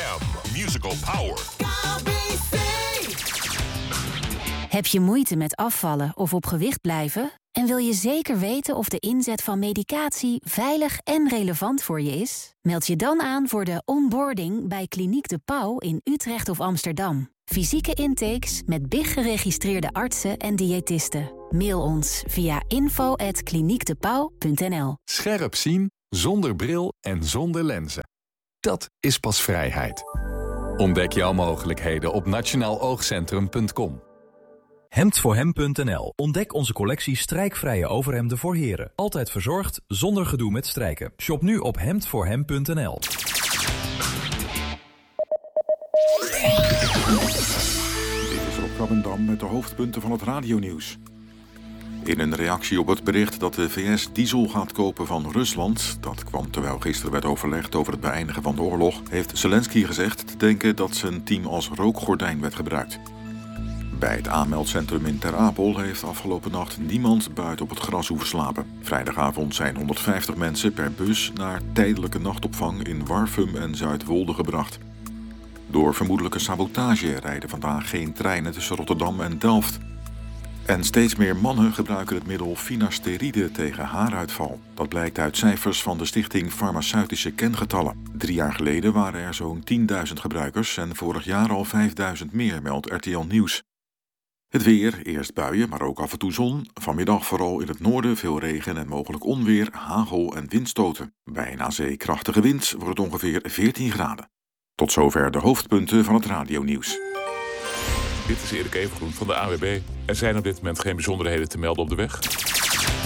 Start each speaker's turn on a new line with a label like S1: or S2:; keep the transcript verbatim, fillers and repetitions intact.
S1: M. Musical Power.
S2: Heb je moeite met afvallen of op gewicht blijven? En wil je zeker weten of de inzet van medicatie veilig en relevant voor je is? Meld je dan aan voor de onboarding bij Kliniek de Pauw in Utrecht of Amsterdam. Fysieke intakes met B I G-geregistreerde artsen en diëtisten. Mail ons via info at kliniekdepauw punt n l.
S3: Scherp zien, zonder bril en zonder lenzen. Dat is pas vrijheid. Ontdek jouw mogelijkheden op nationaal oogcentrum punt com.
S4: hemd voor hem punt n l. Ontdek onze collectie strijkvrije overhemden voor heren. Altijd verzorgd, zonder gedoe met strijken. Shop nu op hemd voor hem punt n l.
S5: Dit is Rob Krabbendam met de hoofdpunten van het radionieuws. In een reactie op het bericht dat de V S diesel gaat kopen van Rusland, dat kwam terwijl gisteren werd overlegd over het beëindigen van de oorlog, heeft Zelensky gezegd te denken dat zijn team als rookgordijn werd gebruikt. Bij het aanmeldcentrum in Ter Apel heeft afgelopen nacht niemand buiten op het gras hoeven slapen. Vrijdagavond zijn honderdvijftig mensen per bus naar tijdelijke nachtopvang in Warfum en Zuidwolde gebracht. Door vermoedelijke sabotage rijden vandaag geen treinen tussen Rotterdam en Delft. En steeds meer mannen gebruiken het middel finasteride tegen haaruitval. Dat blijkt uit cijfers van de Stichting Farmaceutische Kengetallen. Drie jaar geleden waren er zo'n tienduizend gebruikers en vorig jaar al vijfduizend meer, meldt R T L Nieuws. Het weer, eerst buien, maar ook af en toe zon. Vanmiddag vooral in het noorden veel regen en mogelijk onweer, hagel en windstoten. Bij een aan zee krachtige wind wordt het ongeveer veertien graden. Tot zover de hoofdpunten van het radionieuws.
S1: Dit is Erik Evengroen van de A W B. Er zijn op dit moment geen bijzonderheden te melden op de weg.